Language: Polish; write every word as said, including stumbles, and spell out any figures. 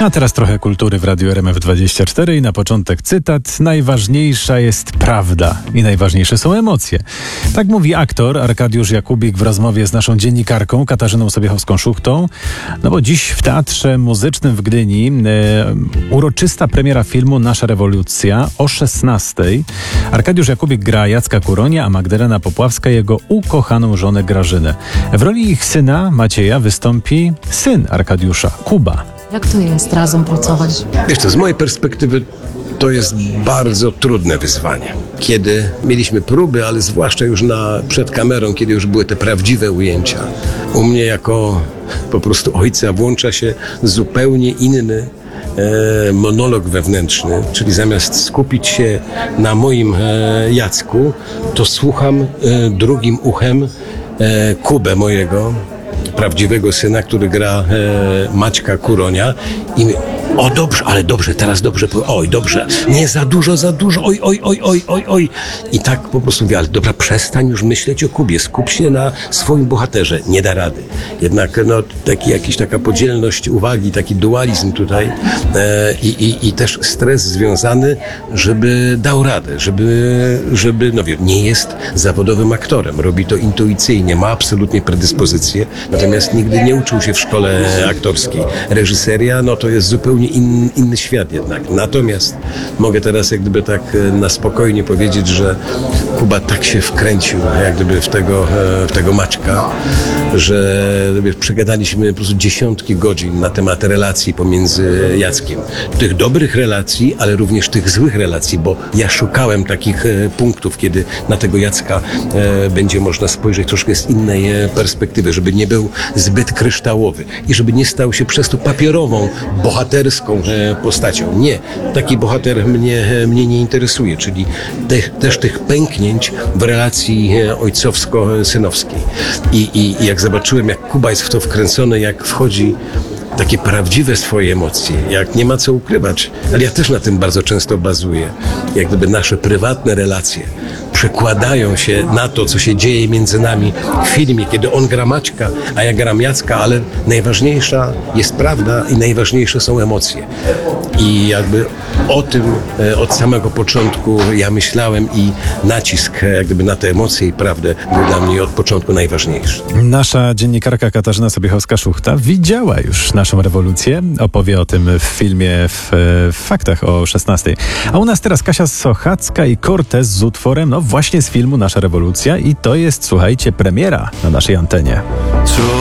A teraz trochę kultury w Radiu R M F dwadzieścia cztery i na początek cytat. Najważniejsza jest prawda i najważniejsze są emocje. Tak mówi aktor Arkadiusz Jakubik w rozmowie z naszą dziennikarką Katarzyną Sobiechowską-Szuchtą. No bo dziś w Teatrze Muzycznym w Gdyni e, uroczysta premiera filmu Nasza rewolucja o szesnastej. Arkadiusz Jakubik gra Jacka Kuronia, a Magdalena Popławska jego ukochaną żonę Grażynę. W roli ich syna Macieja wystąpi syn Arkadiusza, Kuba. Jak to jest razem pracować? Wiesz co, z mojej perspektywy to jest bardzo trudne wyzwanie. Kiedy mieliśmy próby, ale zwłaszcza już na, przed kamerą, kiedy już były te prawdziwe ujęcia, u mnie jako po prostu ojca włącza się zupełnie inny e, monolog wewnętrzny, czyli zamiast skupić się na moim e, Jacku, to słucham e, drugim uchem e, Kubę mojego, prawdziwego syna, który gra e, Maćka Kuronia i my, o dobrze, ale dobrze, teraz dobrze, oj dobrze, nie za dużo, za dużo, oj, oj, oj, oj, oj, oj. I tak po prostu mówię, ale dobra, przestań już myśleć o Kubie, skup się na swoim bohaterze, nie da rady. Jednak no, taki, jakiś taka podzielność uwagi, taki dualizm tutaj e, i, i, i też stres związany, żeby dał radę, żeby, żeby, no wiem, nie jest zawodowym aktorem, robi to intuicyjnie, ma absolutnie predyspozycję, natomiast nigdy nie uczył się w szkole aktorskiej. Reżyseria, no to jest zupełnie in, inny świat jednak. Natomiast mogę teraz jak gdyby tak na spokojnie powiedzieć, że Kuba tak się wkręcił jak gdyby w tego, w tego Maćka, że przegadaliśmy po prostu dziesiątki godzin na temat relacji pomiędzy Jackiem. Tych dobrych relacji, ale również tych złych relacji, bo ja szukałem takich punktów, kiedy na tego Jacka będzie można spojrzeć troszkę z innej perspektywy, żeby nie był zbyt kryształowy i żeby nie stał się przez to papierową, bohaterską postacią. Nie, taki bohater mnie, mnie nie interesuje, czyli te, też tych pęknięć w relacji ojcowsko-synowskiej. I, i, I jak zobaczyłem, jak Kuba jest w to wkręcony, jak wchodzi takie prawdziwe swoje emocje, jak nie ma co ukrywać, ale ja też na tym bardzo często bazuję, jak gdyby nasze prywatne relacje przekładają się na to, co się dzieje między nami w filmie, kiedy on gra Maćka, a ja gram Jacka, ale najważniejsza jest prawda i najważniejsze są emocje. I jakby o tym od samego początku ja myślałem i nacisk jak gdyby na te emocje i prawdę był dla mnie od początku najważniejszy. Nasza dziennikarka Katarzyna Sobiechowska-Szuchta widziała już naszą rewolucję. Opowie o tym w filmie w, w Faktach o szesnastej. A u nas teraz Kasia Sochacka i Cortez z utworem, no właśnie z filmu Nasza rewolucja i to jest, słuchajcie, premiera na naszej antenie.